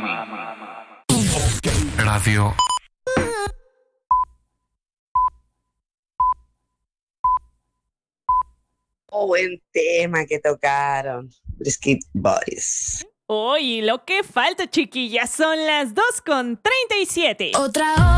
Radio. Oh, buen tema que tocaron. Brisket Boys. Hoy lo que falta, chiquillas, son las 2:37. Otra